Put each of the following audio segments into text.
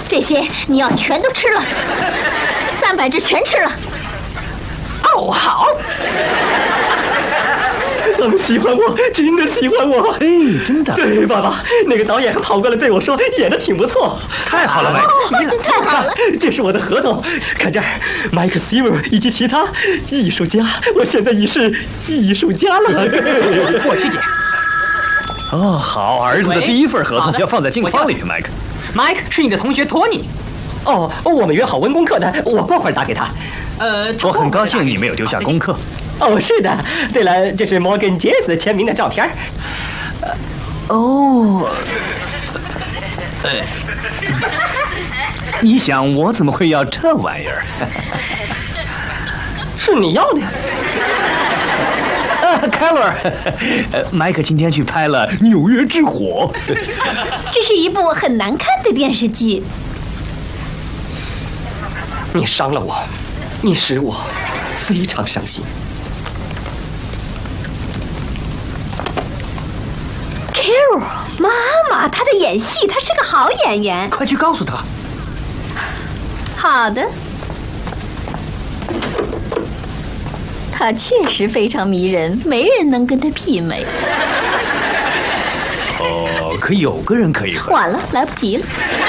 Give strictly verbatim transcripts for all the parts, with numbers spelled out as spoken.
这些你要全都吃了，三百只全吃了。 哦，好。他们喜欢我，真的喜欢我。 哎，真的。 对，爸爸，那个导演还跑过来对我说，演得挺不错。 太好了，麦克， 哦，真太好了。 这是我的合同，看这儿，麦克西文以及其他艺术家，我现在已是艺术家了。 我去捡。 哦，好，儿子的第一份合同要放在镜框里，麦克。 麦克是你的同学托尼。 哦，我们约好温功课的，我过会儿打给他。 呃， 我很高兴你没有丢下功课。 哦，是的。对了，这是 Morgan Jess 签名的照片。 哦，呃，你想我怎么会要这玩意儿？ 是你要的。 啊，凯罗尔，呃，麦克今天去拍了《纽约之火》。 这是一部很难看的电视剧。 你伤了我，你使我非常伤心。 Carol， 妈妈，她在演戏，她是个好演员。 快去告诉她。 好的。她确实非常迷人，没人能跟她媲美。 哦，可有个人可以。 晚了，来不及了。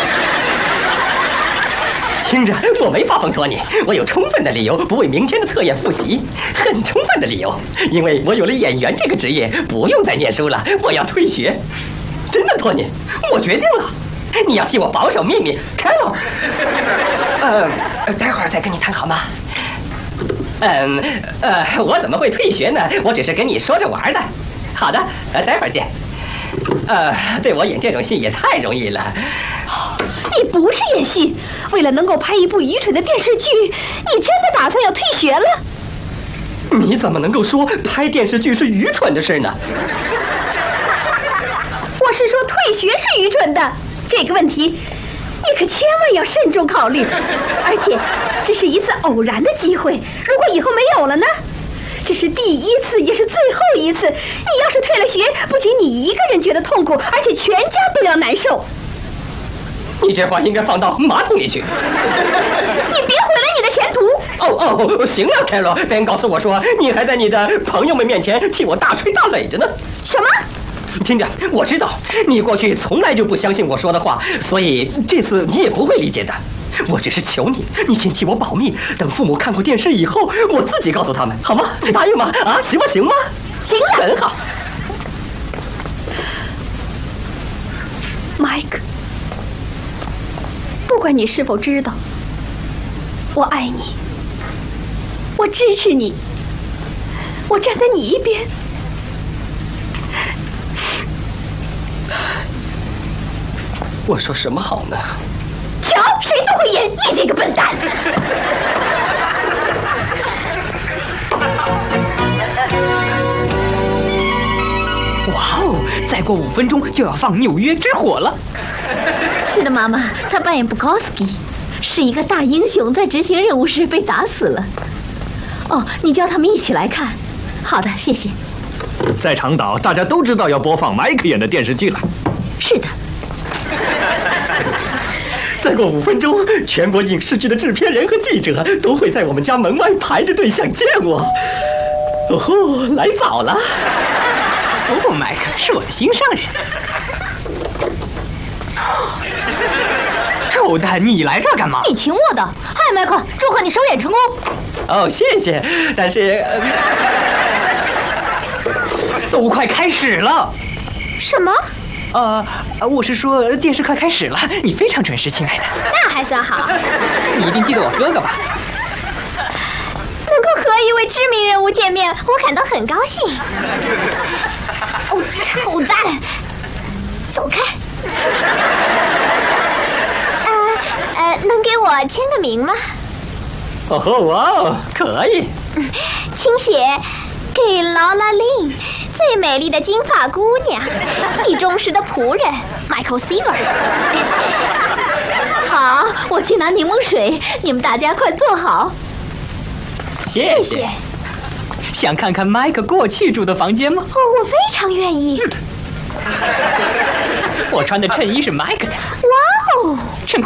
听着，我没发疯托尼，我有充分的理由不为明天的测验复习，很充分的理由，因为我有了演员这个职业，不用再念书了，我要退学。真的，托尼，我决定了，你要替我保守秘密，凯罗。呃，待会儿再跟你谈好吗？嗯，呃，我怎么会退学呢？我只是跟你说着玩的。好的，呃，待会儿见。呃，对我演这种戏也太容易了。 你不是演戏，为了能够拍一部愚蠢的电视剧，你真的打算要退学了？ 你怎么能够说拍电视剧是愚蠢的事呢？ 我是说退学是愚蠢的，这个问题你可千万要慎重考虑。而且这是一次偶然的机会，如果以后没有了呢？这是第一次，也是最后一次。你要是退了学，不仅你一个人觉得痛苦，而且全家都要难受。 你这话应该放到马桶里去。 你别毁了你的前途。 哦哦，行了，凯罗，别人告诉我说你还在你的朋友们面前替我大吹大擂着呢。 什么？ 听着，我知道你过去从来就不相信我说的话，所以这次你也不会理解的。我只是求你，你先替我保密，等父母看过电视以后，我自己告诉他们，好吗？答应吗？啊，行不行吗？ 行了， 很好。 麦克，不管你是否知道，我爱你，我支持你，我站在你一边。 我说什么好呢？ 瞧，谁都会演，你这个笨蛋！ 哇哦，再过五分钟就要放《纽约之火》了。 是的，妈妈，他扮演 Bukowski， 是一个大英雄，在执行任务时被打死了。哦，你叫他们一起来看。好的，谢谢。 在长岛，大家都知道要播放麦克演的电视剧了。 是的。 再过五分钟，全国影视剧的制片人和记者都会在我们家门外排着队想见我。哦吼，来早了。 哦，麦克是我的心上人。臭蛋，你来这儿干嘛？ 你请我的。嗨，麦克，祝贺你首演成功。 哦，谢谢。但是，呃、 都快开始了。 什么？ 呃，我是说电视快开始了，你非常准时，亲爱的。 那还算好。 你一定记得我哥哥吧？ 能够和一位知名人物见面，我感到很高兴。哦，臭蛋，走开。呃呃，能给我签个名吗？ 哦吼，哇哦，可以。 请写给劳拉琳，最美丽的金发姑娘，你忠实的仆人 Michael Seaver。好，我去拿柠檬水，你们大家快坐好。 谢谢。 想看看麦克过去住的房间吗？ 哦，我非常愿意。 我穿的衬衣是麦克的。 哇哦！ 趁